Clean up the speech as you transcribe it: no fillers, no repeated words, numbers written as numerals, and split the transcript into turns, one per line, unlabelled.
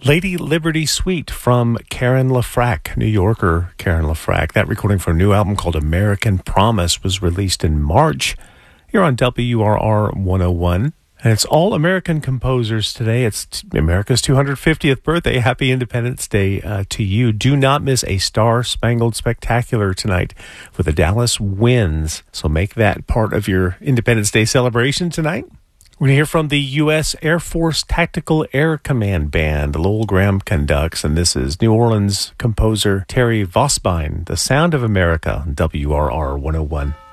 Lady Liberty Suite from Karen LaFrac, New Yorker Karen LaFrac. That recording for a new album called American Promise was released in March. You're on WRR 101. And it's all American composers today. It's America's 250th birthday. Happy Independence Day to you. Do not miss a Star-Spangled Spectacular tonight for the Dallas Winds. So make that part of your Independence Day celebration tonight. We're going to hear from the U.S. Air Force Tactical Air Command Band. Lowell Graham conducts, and this is New Orleans composer Terry Vosbine, The Sound of America, WRR 101.